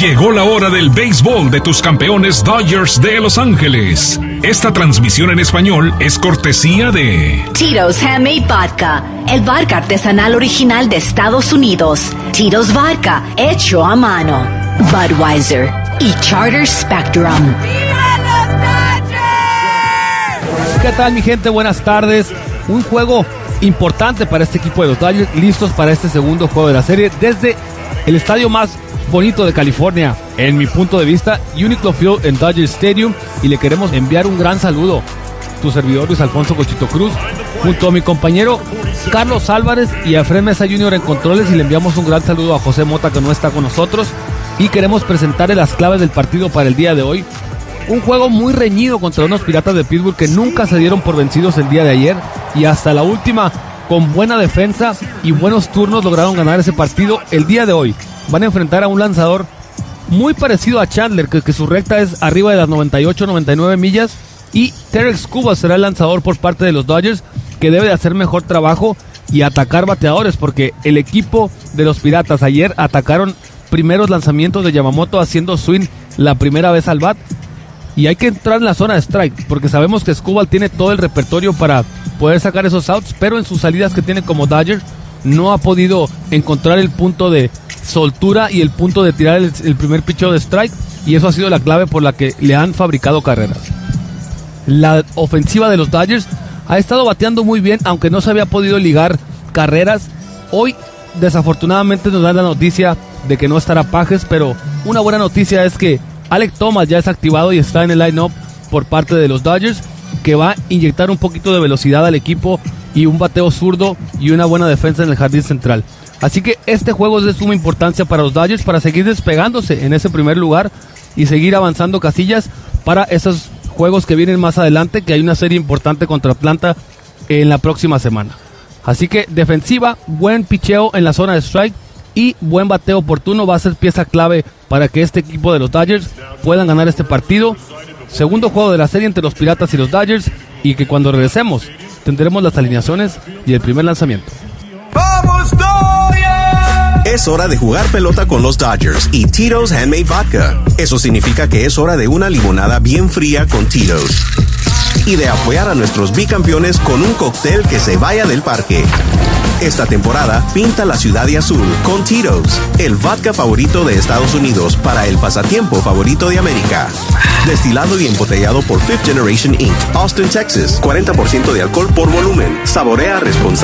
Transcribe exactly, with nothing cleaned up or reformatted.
Llegó la hora del béisbol de tus campeones Dodgers de Los Ángeles. Esta transmisión en español es cortesía de Tito's Handmade Vodka, el vodka artesanal original de Estados Unidos. Tito's Vodka, hecho a mano. Budweiser y Charter Spectrum. ¿Qué tal, mi gente? Buenas tardes. Un juego importante para este equipo de los Dodgers, listos para este segundo juego de la serie desde el estadio más bonito de California, en mi punto de vista, Uniqlo Field en Dodger Stadium, y le queremos enviar un gran saludo. Tu servidor Luis Alfonso Cochito Cruz, junto a mi compañero Carlos Álvarez y a Fred Mesa junior en controles, y le enviamos un gran saludo a José Mota, que no está con nosotros, y queremos presentarle las claves del partido para el día de hoy. Un juego muy reñido contra unos Piratas de Pittsburgh que nunca se dieron por vencidos el día de ayer, y hasta la última, con buena defensa y buenos turnos, lograron ganar ese partido. El día de hoy van a enfrentar a un lanzador muy parecido a Chandler, que, que su recta es arriba de las noventa y ocho, noventa y nueve millas, y Tarik Skubal será el lanzador por parte de los Dodgers, que debe de hacer mejor trabajo y atacar bateadores, porque el equipo de los Piratas ayer atacaron primeros lanzamientos de Yamamoto haciendo swing la primera vez al bat, y hay que entrar en la zona de strike, porque sabemos que Skubal tiene todo el repertorio para poder sacar esos outs, pero en sus salidas que tiene como Dodger no ha podido encontrar el punto de soltura y el punto de tirar el, el primer picheo de strike, y eso ha sido la clave por la que le han fabricado carreras. La ofensiva de los Dodgers ha estado bateando muy bien, aunque no se había podido ligar carreras. Hoy desafortunadamente nos dan la noticia de que no estará Pages, pero una buena noticia es que Alek Thomas ya es activado y está en el line-up por parte de los Dodgers, que va a inyectar un poquito de velocidad al equipo y un bateo zurdo y una buena defensa en el jardín central. Así que este juego es de suma importancia para los Dodgers para seguir despegándose en ese primer lugar y seguir avanzando casillas para esos juegos que vienen más adelante, que hay una serie importante contra Atlanta en la próxima semana. Así que defensiva, buen picheo en la zona de strike y buen bateo oportuno va a ser pieza clave para que este equipo de los Dodgers puedan ganar este partido. Segundo juego de la serie entre los Piratas y los Dodgers, y que cuando regresemos tendremos las alineaciones y el primer lanzamiento. ¡Vamos, Dodgers! Es hora de jugar pelota con los Dodgers y Tito's Handmade Vodka. Eso significa que es hora de una limonada bien fría con Tito's y de apoyar a nuestros bicampeones con un cóctel que se vaya del parque. Esta temporada, pinta la ciudad de azul con Tito's, el vodka favorito de Estados Unidos para el pasatiempo favorito de América. Destilado y embotellado por Fifth Generation incorporated, Austin, Texas. cuarenta por ciento de alcohol por volumen. Saborea responsable.